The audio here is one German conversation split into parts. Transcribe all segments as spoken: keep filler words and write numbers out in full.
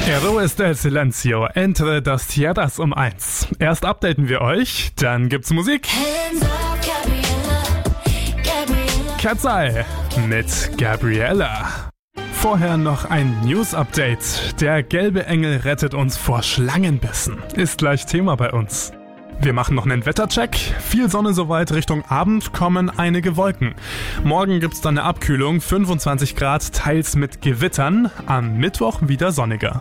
Héroes del Silencio, Entre das Tierras um eins. Erst updaten wir euch, dann gibt's Musik. Cat's Eye mit Gabriella. Vorher noch ein News-Update. Der gelbe Engel rettet uns vor Schlangenbissen. Ist gleich Thema bei uns. Wir machen noch einen Wettercheck. Viel Sonne soweit, Richtung Abend kommen einige Wolken. Morgen gibt's dann eine Abkühlung, fünfundzwanzig Grad, teils mit Gewittern. Am Mittwoch wieder sonniger.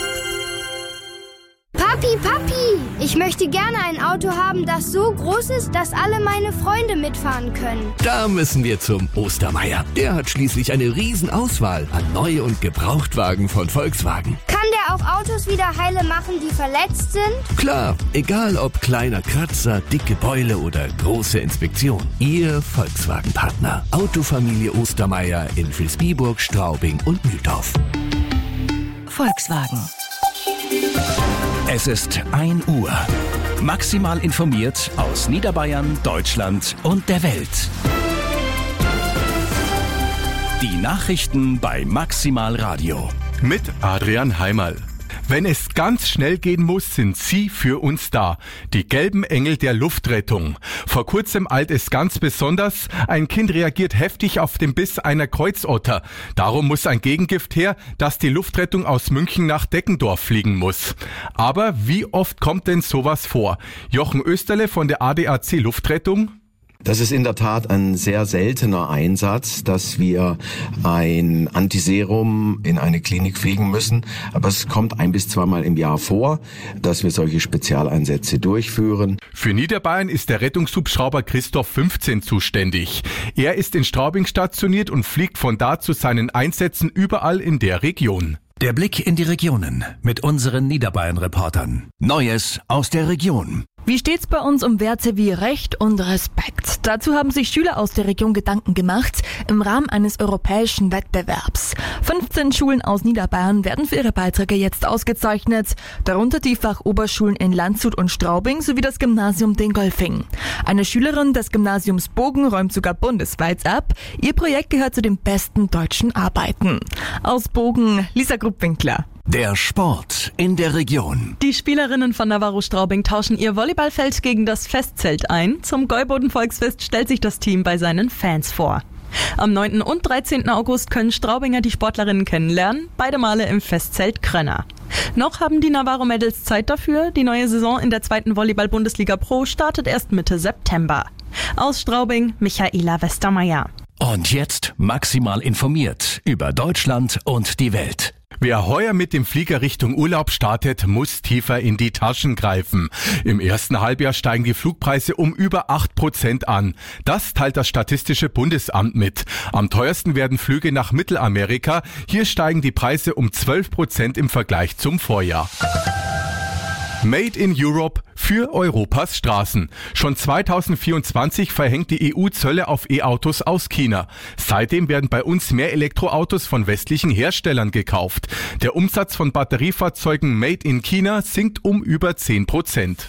Papi, Papi, ich möchte gerne ein Auto haben, das so groß ist, dass alle meine Freunde mitfahren können. Da müssen wir zum Ostermeier. Der hat schließlich eine Riesenauswahl an Neu- und Gebrauchtwagen von Volkswagen. Kann der auch Autos wieder heile machen, die verletzt sind? Klar, egal ob kleiner Kratzer, dicke Beule oder große Inspektion. Ihr Volkswagen-Partner. Autofamilie Ostermeier in Vilsbiburg, Straubing und Mühldorf. Volkswagen. Es ist ein Uhr. Maximal informiert aus Niederbayern, Deutschland und der Welt. Die Nachrichten bei Maximal Radio. Mit Adrian Heimerl. Wenn es ganz schnell gehen muss, sind Sie für uns da. Die gelben Engel der Luftrettung. Vor kurzem eilt es ganz besonders. Ein Kind reagiert heftig auf den Biss einer Kreuzotter. Darum muss ein Gegengift her, das die Luftrettung aus München nach Deckendorf fliegen muss. Aber wie oft kommt denn sowas vor? Jochen Österle von der A D A C Luftrettung. Das ist in der Tat ein sehr seltener Einsatz, dass wir ein Antiserum in eine Klinik fliegen müssen. Aber es kommt ein bis zweimal im Jahr vor, dass wir solche Spezialeinsätze durchführen. Für Niederbayern ist der Rettungshubschrauber Christoph fünfzehn zuständig. Er ist in Straubing stationiert und fliegt von da zu seinen Einsätzen überall in der Region. Der Blick in die Regionen mit unseren Niederbayern-Reportern. Neues aus der Region. Wie steht's bei uns um Werte wie Recht und Respekt? Dazu haben sich Schüler aus der Region Gedanken gemacht im Rahmen eines europäischen Wettbewerbs. fünfzehn Schulen aus Niederbayern werden für ihre Beiträge jetzt ausgezeichnet, darunter die Fachoberschulen in Landshut und Straubing sowie das Gymnasium Dingolfing. Eine Schülerin des Gymnasiums Bogen räumt sogar bundesweit ab. Ihr Projekt gehört zu den besten deutschen Arbeiten. Aus Bogen, Lisa Gruppwinkler. Der Sport in der Region. Die Spielerinnen von Navarro Straubing tauschen ihr Volleyballfeld gegen das Festzelt ein. Zum Gäuboden-Volksfest stellt sich das Team bei seinen Fans vor. Am neunten und dreizehnten August können Straubinger die Sportlerinnen kennenlernen, beide Male im Festzelt Krönner. Noch haben die Navarro Mädels Zeit dafür. Die neue Saison in der zweiten Volleyball-Bundesliga Pro startet erst Mitte September. Aus Straubing, Michaela Westermeier. Und jetzt maximal informiert über Deutschland und die Welt. Wer heuer mit dem Flieger Richtung Urlaub startet, muss tiefer in die Taschen greifen. Im ersten Halbjahr steigen die Flugpreise um über acht Prozent an. Das teilt das Statistische Bundesamt mit. Am teuersten werden Flüge nach Mittelamerika. Hier steigen die Preise um zwölf Prozent im Vergleich zum Vorjahr. Made in Europe für Europas Straßen. Schon zweitausendvierundzwanzig verhängt die E U Zölle auf E-Autos aus China. Seitdem werden bei uns mehr Elektroautos von westlichen Herstellern gekauft. Der Umsatz von Batteriefahrzeugen Made in China sinkt um über zehn Prozent.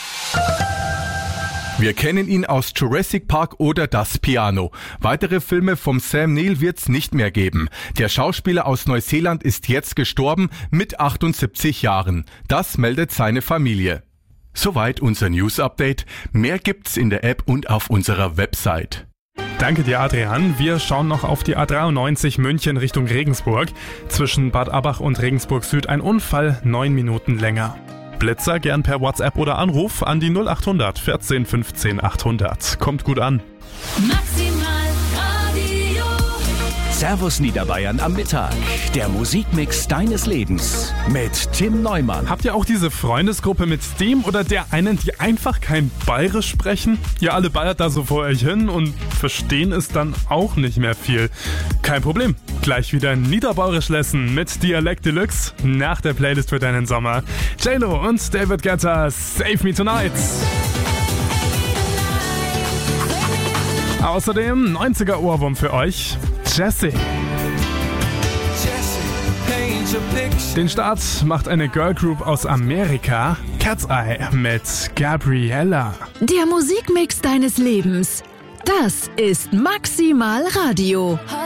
Wir kennen ihn aus Jurassic Park oder Das Piano. Weitere Filme vom Sam Neill wird's nicht mehr geben. Der Schauspieler aus Neuseeland ist jetzt gestorben mit achtundsiebzig Jahren. Das meldet seine Familie. Soweit unser News-Update. Mehr gibt's in der App und auf unserer Website. Danke dir, Adrian. Wir schauen noch auf die A dreiundneunzig München Richtung Regensburg. Zwischen Bad Abbach und Regensburg Süd ein Unfall, neun Minuten länger. Blitzer gern per WhatsApp oder Anruf an die null achthundert vierzehn fünfzehn achthundert. Kommt gut an. Maximal Radio. Servus Niederbayern am Mittag. Der Musikmix deines Lebens mit Tim Neumann. Habt ihr auch diese Freundesgruppe mit dem oder der einen, die einfach kein Bayerisch sprechen? Ihr alle bayert da so vor euch hin und verstehen es dann auch nicht mehr viel. Kein Problem. Gleich wieder Niederbayerisch Lesson mit Dialekt Deluxe nach der Playlist für deinen Sommer. J-Lo und David Guetta, Save Me Tonight. Außerdem neunziger Ohrwurm für euch, Jessie. Den Start macht eine Girlgroup aus Amerika, Cat's Eye mit Gabriella. Der Musikmix deines Lebens. Das ist Maximal Radio.